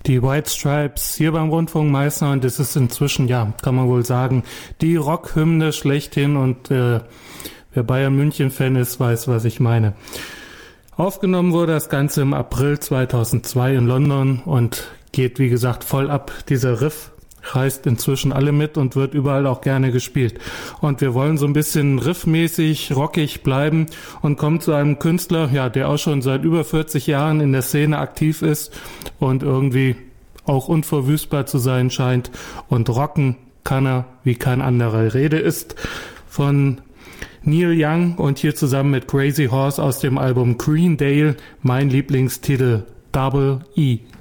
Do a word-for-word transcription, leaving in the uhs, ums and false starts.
Die White Stripes hier beim Rundfunk Meißner, und das ist inzwischen, ja, kann man wohl sagen, die Rockhymne schlechthin, und äh, wer Bayern München-Fan ist, weiß, was ich meine. Aufgenommen wurde das Ganze im April zweitausendzwei in London und geht, wie gesagt, voll ab. Dieser Riff reißt inzwischen alle mit und wird überall auch gerne gespielt. Und wir wollen so ein bisschen riffmäßig, rockig bleiben und kommen zu einem Künstler, ja, der auch schon seit über vierzig Jahren in der Szene aktiv ist und irgendwie auch unverwüstbar zu sein scheint. Und rocken kann er wie kein anderer. Rede ist von Neil Young und hier zusammen mit Crazy Horse aus dem Album Greendale mein Lieblingstitel Double E.